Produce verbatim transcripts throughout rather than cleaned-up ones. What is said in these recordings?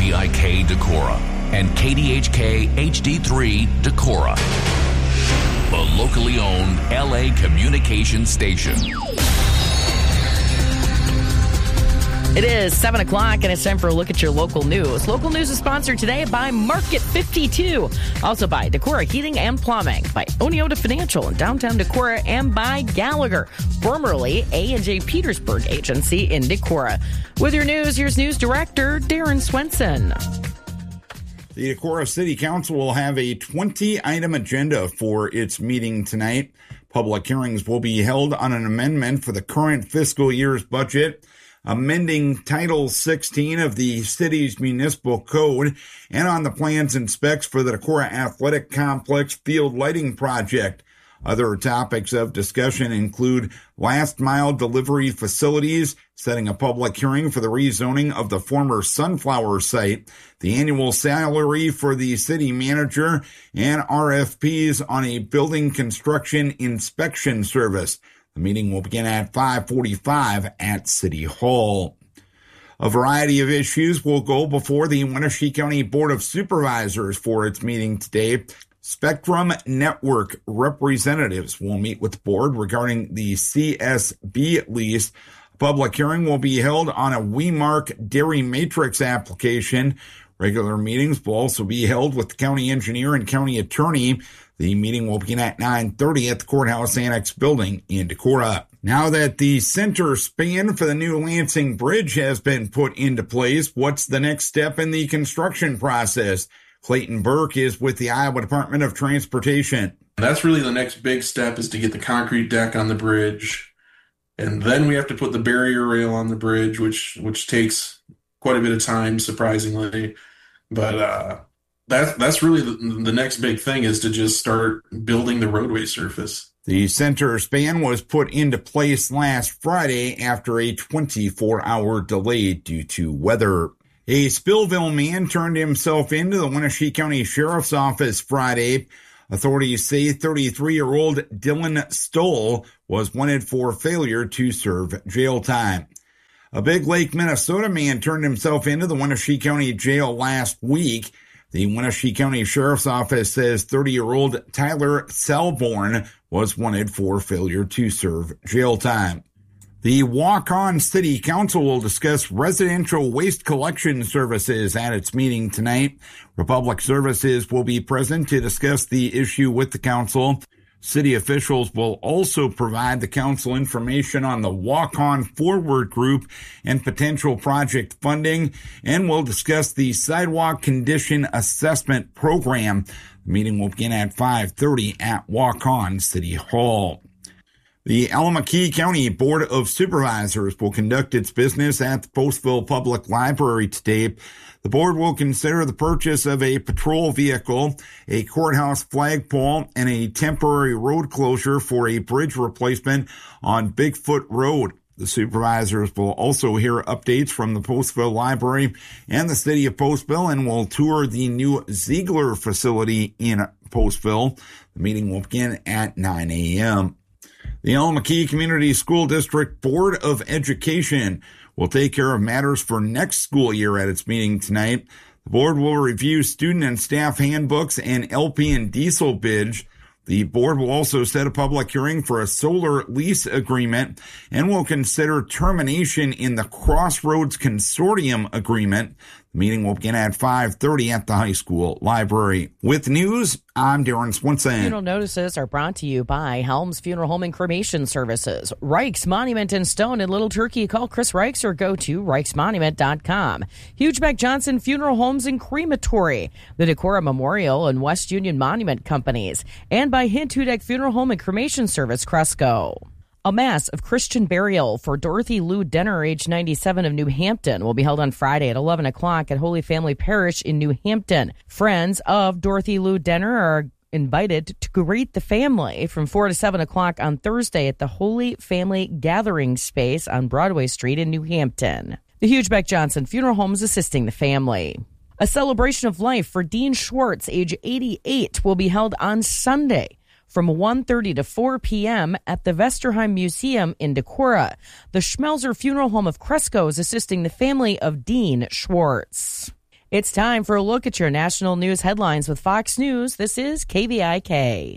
D I K Decorah and K D H K H D three Decorah, the locally owned L A communications station. It is seven o'clock, and it's time for a look at your local news. Local news is sponsored today by Market fifty-two, also by Decorah Heating and Plumbing, by Oneota Financial in downtown Decorah, and by Gallagher, formerly A and J Petersburg Agency in Decorah. With your news, here's News Director Darren Swenson. The Decorah City Council will have a twenty-item agenda for its meeting tonight. Public hearings will be held on an amendment for the current fiscal year's budget, amending Title sixteen of the city's municipal code, and on the plans and specs for the Decorah Athletic Complex field lighting project. Other topics of discussion include last-mile delivery facilities, setting a public hearing for the rezoning of the former Sunflower site, the annual salary for the city manager, and R F Ps on a building construction inspection service. The meeting will begin at five forty-five at City Hall. A variety of issues will go before the Wenatchee County Board of Supervisors for its meeting today. Spectrum Network representatives will meet with the board regarding the C S B lease. A public hearing will be held on a WeMark Dairy Matrix application. Regular meetings will also be held with the county engineer and county attorney. The meeting will begin at nine thirty at the Courthouse Annex building in Decorah. Now that the center span for the new Lansing Bridge has been put into place, what's the next step in the construction process? Clayton Burke is with the Iowa Department of Transportation. That's really the next big step, is to get the concrete deck on the bridge. And then we have to put the barrier rail on the bridge, which which takes quite a bit of time, surprisingly. But uh, that, that's really the, the next big thing, is to just start building the roadway surface. The center span was put into place last Friday after a twenty-four hour delay due to weather. A Spillville man turned himself into the Wenatchee County Sheriff's Office Friday. Authorities say thirty-three-year-old Dylan Stoll was wanted for failure to serve jail time. A Big Lake, Minnesota man turned himself into the Wenatchee County Jail last week. The Wenatchee County Sheriff's Office says thirty-year-old Tyler Selborn was wanted for failure to serve jail time. The Waukon City Council will discuss residential waste collection services at its meeting tonight. Republic Services will be present to discuss the issue with the council. City officials will also provide the council information on the Waukon Forward Group and potential project funding, and will discuss the Sidewalk Condition Assessment Program. The meeting will begin at five thirty at Waukon City Hall. The Allamakee County Board of Supervisors will conduct its business at the Postville Public Library today. The board will consider the purchase of a patrol vehicle, a courthouse flagpole, and a temporary road closure for a bridge replacement on Bigfoot Road. The supervisors will also hear updates from the Postville Library and the city of Postville, and will tour the new Ziegler facility in Postville. The meeting will begin at nine a.m. The Allamakee Community School District Board of Education will take care of matters for next school year at its meeting tonight. The board will review student and staff handbooks and L P and diesel bids. The board will also set a public hearing for a solar lease agreement and will consider termination in the Crossroads Consortium agreement. The meeting will begin at five thirty at the high school library. With news, I'm Darren Swenson. Funeral notices are brought to you by Helms Funeral Home and Cremation Services, Reich's Monument and Stone in Little Turkey. Call Chris Reichs or go to reichs monument dot com. Hugebeck Johnson Funeral Homes and Crematory, the Decorah Memorial and West Union Monument Companies, and by Hint Hudeck Funeral Home and Cremation Service, Cresco. A mass of Christian burial for Dorothy Lou Denner, age ninety-seven, of New Hampton, will be held on Friday at eleven o'clock at Holy Family Parish in New Hampton. Friends of Dorothy Lou Denner are invited to greet the family from four to seven o'clock on Thursday at the Holy Family Gathering Space on Broadway Street in New Hampton. The Hugebeck Johnson Funeral Home is assisting the family. A celebration of life for Dean Schwartz, age eighty-eight, will be held on Sunday from one thirty to four p.m. at the Vesterheim Museum in Decorah. The Schmelzer Funeral Home of Cresco is assisting the family of Dean Schwartz. It's time for a look at your national news headlines with Fox News. This is K V I K.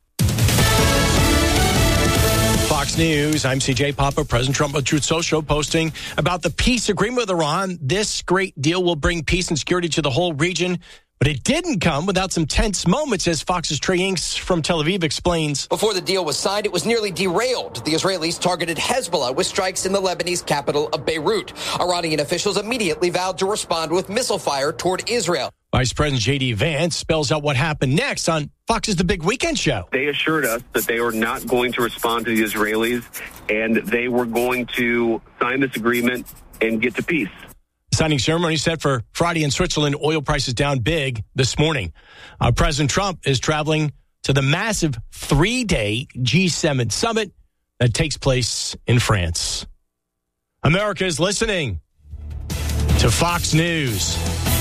Fox News, I'm C J Papa. President Trump on Truth Social posting about the peace agreement with Iran. This great deal will bring peace and security to the whole region. But it didn't come without some tense moments, as Fox's Trey Inks from Tel Aviv explains. Before the deal was signed, it was nearly derailed. The Israelis targeted Hezbollah with strikes in the Lebanese capital of Beirut. Iranian officials immediately vowed to respond with missile fire toward Israel. Vice President J D Vance spells out what happened next on Fox's The Big Weekend Show. They assured us that they were not going to respond to the Israelis, and they were going to sign this agreement and get to peace. Signing ceremony set for Friday in Switzerland. Oil prices down big this morning. Uh, President Trump is traveling to the massive three-day G seven summit that takes place in France. America is listening to Fox News.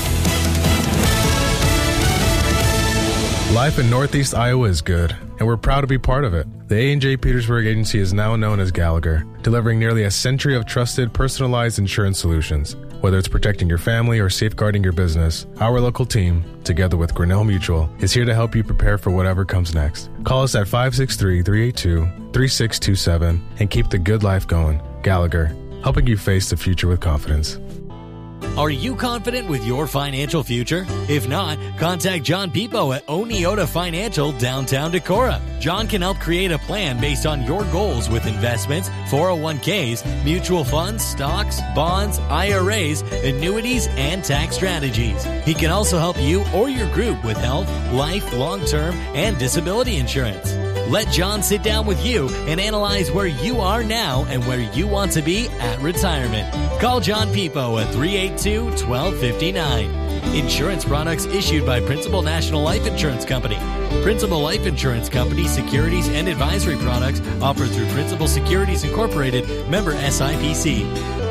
Life in Northeast Iowa is good, and we're proud to be part of it. The A and J Petersburg Agency is now known as Gallagher, delivering nearly a century of trusted, personalized insurance solutions. Whether it's protecting your family or safeguarding your business, our local team, together with Grinnell Mutual, is here to help you prepare for whatever comes next. Call us at five six three, three eight two, three six two seven and keep the good life going. Gallagher, helping you face the future with confidence. Are you confident with your financial future? If not, contact John Pipo at Oneota Financial, downtown Decorah. John can help create a plan based on your goals with investments, four oh one k's, mutual funds, stocks, bonds, I R As, annuities, and tax strategies. He can also help you or your group with health, life, long-term, and disability insurance. Let John sit down with you and analyze where you are now and where you want to be at retirement. Call John Pipo at three eight two, one two five nine. Insurance products issued by Principal National Life Insurance Company. Principal Life Insurance Company securities and advisory products offered through Principal Securities Incorporated, member S I P C.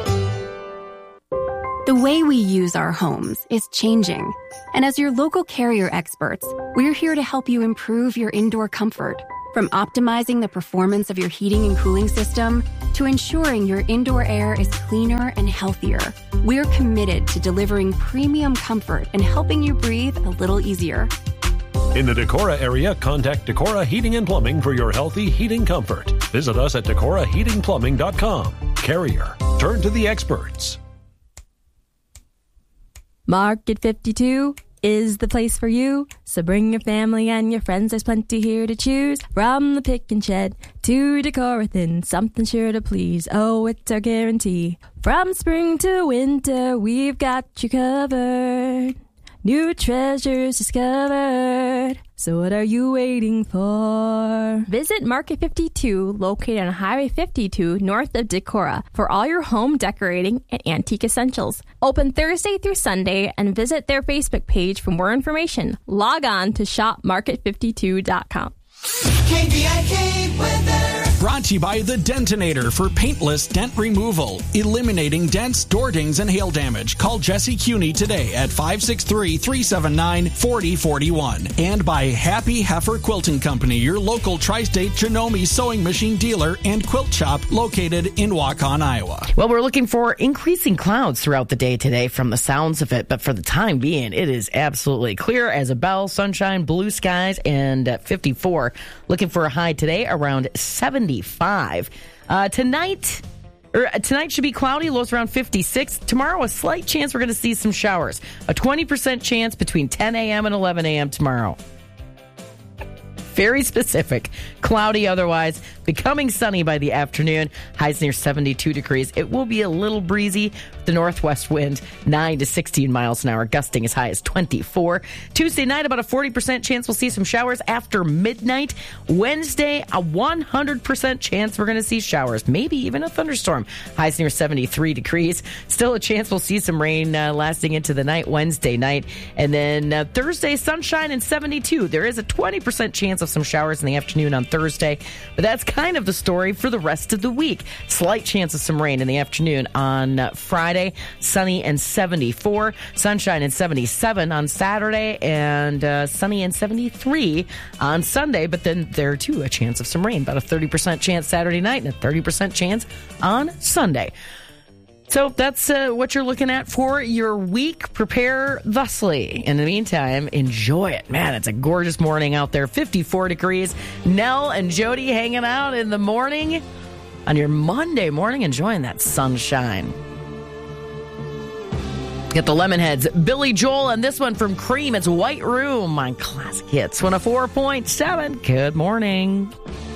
The way we use our homes is changing. And as your local Carrier experts, we're here to help you improve your indoor comfort. From optimizing the performance of your heating and cooling system to ensuring your indoor air is cleaner and healthier, we're committed to delivering premium comfort and helping you breathe a little easier. In the Decorah area, contact Decorah Heating and Plumbing for your healthy heating comfort. Visit us at decorah heating plumbing dot com. Carrier. Turn to the experts. Market fifty-two is the place for you. So bring your family and your friends. There's plenty here to choose. From the pick and shed to Decorathin, something sure to please. Oh, it's our guarantee. From spring to winter, we've got you covered. New treasures discovered. So what are you waiting for? Visit Market fifty-two, located on Highway fifty-two, north of Decorah, for all your home decorating and antique essentials. Open Thursday through Sunday, and visit their Facebook page for more information. Log on to shop market fifty-two dot com. K V I K weather. Brought to you by The Dentinator for paintless dent removal, eliminating dents, door dings, and hail damage. Call Jesse Cuney today at five six three, three seven nine, four oh four one. And by Happy Heifer Quilting Company, your local tri-state Janome sewing machine dealer and quilt shop located in Waukon, Iowa. Well, we're looking for increasing clouds throughout the day today from the sounds of it, but for the time being, it is absolutely clear as a bell, sunshine, blue skies, and at fifty-four. Looking for a high today around seventy-five. Uh, tonight, or uh, tonight should be cloudy, lows around fifty-six. Tomorrow, a slight chance we're going to see some showers. A twenty percent chance between ten a.m. and eleven a.m. tomorrow. Very specific. Cloudy otherwise, becoming sunny by the afternoon. Highs near seventy-two degrees. It will be a little breezy. The northwest wind, nine to sixteen miles an hour, gusting as high as twenty-four. Tuesday night, about a forty percent chance we'll see some showers after midnight. Wednesday, a one hundred percent chance we're going to see showers, maybe even a thunderstorm. Highs near seventy-three degrees. Still a chance we'll see some rain uh, lasting into the night Wednesday night. And then uh, Thursday, sunshine and seventy-two. There is a twenty percent chance of some showers in the afternoon on Thursday, but that's kind of the story for the rest of the week. Slight chance of some rain in the afternoon on uh, Friday, sunny and seventy-four, sunshine and seventy-seven on Saturday, and uh, sunny and seventy-three on Sunday, but then there too a chance of some rain, about a thirty percent chance Saturday night and a thirty percent chance on Sunday. So that's uh, what you're looking at for your week. Prepare thusly. In the meantime, enjoy it. Man, it's a gorgeous morning out there. fifty-four degrees. Nell and Jody hanging out in the morning on your Monday morning, enjoying that sunshine. Get the Lemonheads, Billy Joel, and this one from Cream. It's White Room on Classic Hits one oh four point seven. Good morning.